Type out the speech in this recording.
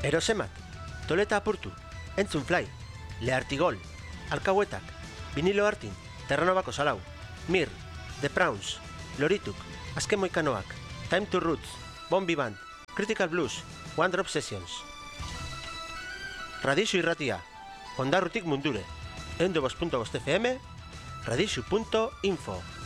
Erosemat, Toleta apurtu, Entzun Fly, Leartigol, Alkauetak, Vinilo Artin, Terranobako Salau, Mir, The Prawns, Lorituk, Azken Moikanoak, Time to Roots, Bombi Band, Critical Blues, One Drop Sessions. Radixu irratia, Ondarrutik mundure, 102.5 FM, radixu.info.